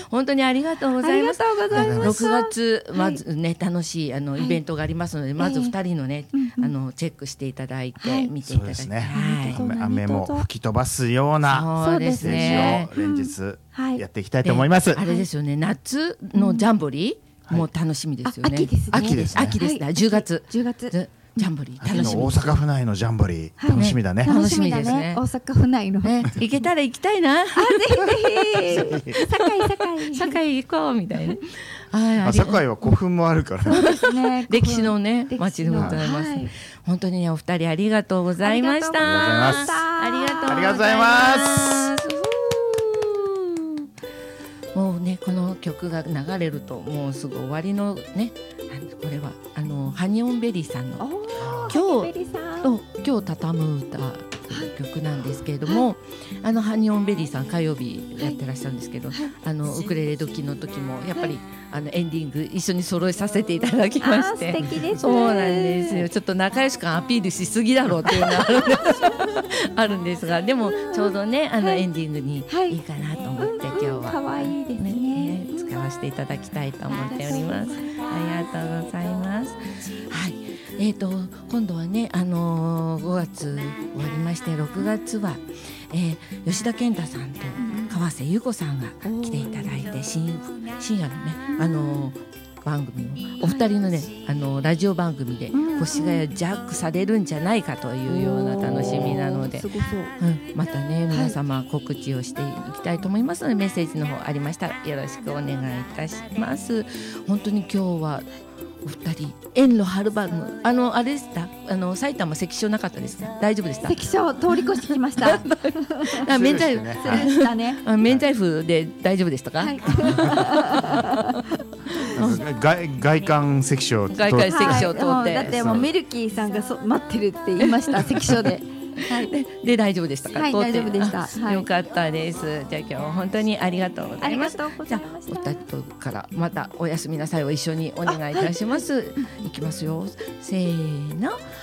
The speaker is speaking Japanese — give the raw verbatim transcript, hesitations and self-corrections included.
本当にありがとうございます。 ありがとうございます。 ろくがつまずね、楽しいあのイベントがありますので、まずふたりのね、あのチェックしていただいて見ていただいて、 そうですね、 はい、 雨も吹き飛ばすようなそうですね、 ステージを連日やっていきたいと思います。 あれですよね、夏のジャンボリーも楽しみですよね。 秋ですね。 秋ですね。 秋ですね。じゅうがつ。 じゅうがつ。 ジャンボリー楽しみ。大阪府内のジャンボリー楽しみだね。 楽しみですね。 大阪府内の。 行けたら行きたいな。 あ、ぜひぜひ。堺堺堺行こうみたいな。 はい。堺は古墳もあるから。 そうですね。 歴史のね町でございます。本当にねお二人ありがとうございました。 ありがとうございます。 もうねこの曲が流れるともうすぐ終わりのね、これはあのハニオンベリーさんの今日と今日畳む歌曲なんですけれども、あのハニオンベリーさん火曜日やってらっしゃるんですけど、あのウクレレ時の時もやっぱりあのエンディング一緒に揃えさせていただきまして、 素敵ですね。 そうなんですよ。ちょっと仲良し感アピールしすぎだろうっていうのがあるんですが、でもちょうどねあのエンディングにいいかなと思って今日は可愛いですね。 使わせていただきたいと思っております。ありがとうございます。はい、えーと今度はね、あのー、ごがつ終わりましてろくがつは、えー、吉田健太さんと川瀬優子さんが来ていただいて、深深夜のね、あのー番組をお二人のね、あのラジオ番組で越谷ジャックされるんじゃないかというような楽しみなので、うん、またね皆様告知をしていきたいと思いますので、メッセージの方ありましたらよろしくお願いいたします。本当に今日はお二人遠路はるばるあのあれでした、あの埼玉関所なかったですか？大丈夫でした？ 関所通り越してきました。 あ、免罪符、あ、免罪符で大丈夫でしたか？はい、 外外観関所外観関所通って、 はい、だってもうミルキーさんがそ待ってるって言いました関所で。はい、 で, で大丈夫でしたか？ はい、大丈夫でした。 はい、よかったです。じゃあ今日は本当にありがとうございます。 じゃあお二人からまたおやすみなさいを一緒にお願いいたします。いきますよ。せーの。